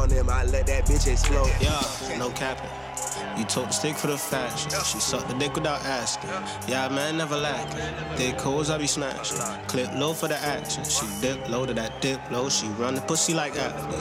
on him, I let that bitch explode. Yeah, no capping. You took the stick for the fashion. She sucked the dick without asking. Yeah, man, never lacking. Thick hoes, I be snatching. Clip low for the action. She dip low to that dip low. She run the pussy like athletes.